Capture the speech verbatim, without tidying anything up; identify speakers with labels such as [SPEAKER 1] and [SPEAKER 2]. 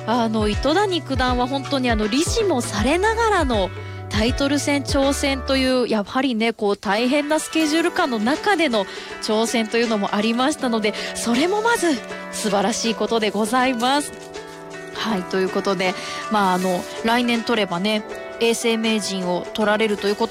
[SPEAKER 1] あの糸谷九段は本当にあの理事もされながらのタイトル戦挑戦というやはりねこう大変なスケジュール感の中での挑戦というのもありましたので、それもまず素晴らしいことでございます。はい、ということで、まああの来年取ればね永世名人を取られるということ